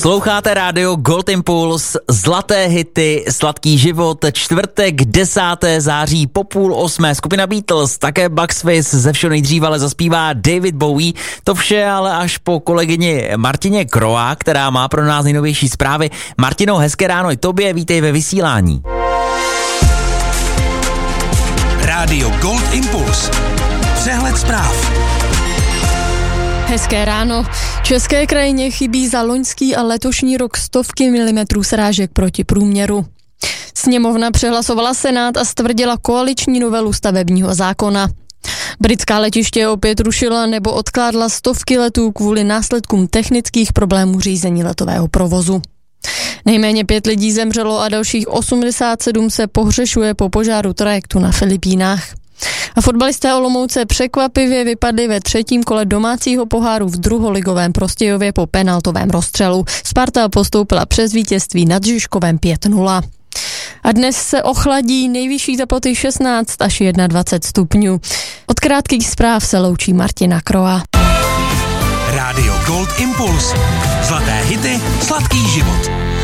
Posloucháte rádio Gold Impuls, zlaté hity, sladký život, čtvrtek 10. září po 7:30 skupina Beatles, také Bucks Fizz, ze všeho nejdřív ale zaspívá David Bowie. To vše ale až po kolegyni Martině Kroa, která má pro nás nejnovější zprávy. Martino, hezké ráno i tobě, vítej ve vysílání. Rádio Gold Impuls. Přehled zpráv. Hezké ráno. České krajině chybí za loňský a letošní rok stovky milimetrů srážek proti průměru. Sněmovna přehlasovala Senát a stvrdila koaliční novelu stavebního zákona. Britská letiště opět rušila nebo odkládla stovky letů kvůli následkům technických problémů řízení letového provozu. Nejméně 5 lidí zemřelo a dalších 87 se pohřešuje po požáru trajektu na Filipínách. A fotbalisté Olomouce překvapivě vypadli ve 3. kole domácího poháru v druholigovém Prostějově po penaltovém rozstřelu. Sparta postoupila přes vítězství nad Žižkovem 5-0. A dnes se ochladí, nejvyšší teploty 16 až 21 stupňů. Od krátkých zpráv se loučí Martina Kroa. Rádio Gold Impuls. Zlaté hity, sladký život.